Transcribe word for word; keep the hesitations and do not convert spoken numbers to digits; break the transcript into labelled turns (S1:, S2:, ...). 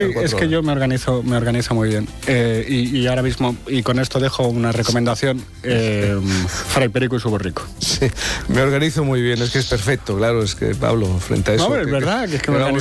S1: Es que yo me organizo, me organizo muy bien. Eh, y, y ahora mismo, y con esto dejo una recomendación, eh, Fray Perico y su borrico.
S2: Sí, me organizo muy bien, es que es perfecto, claro, es que Pablo, frente a eso...
S1: No, es
S2: que,
S1: verdad, que es que me
S2: vamos